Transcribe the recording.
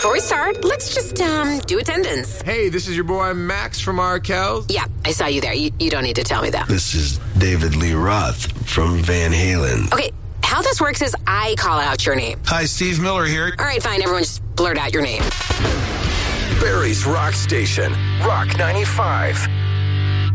Before we start, let's just, do attendance. Hey, this is your boy Max from Arkells. Yeah, I saw you there. You don't need to tell me that. This is David Lee Roth from Van Halen. Okay, how this works is I call out your name. Hi, Steve Miller here. All right, fine. Everyone just blurt out your name. Barrie's Rock Station, Rock 95.